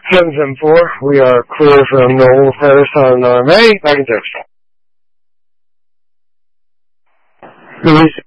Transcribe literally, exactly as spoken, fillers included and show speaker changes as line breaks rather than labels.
seven seven four, we are clear from Noel Harris on uh, May. Back in Texas. Release.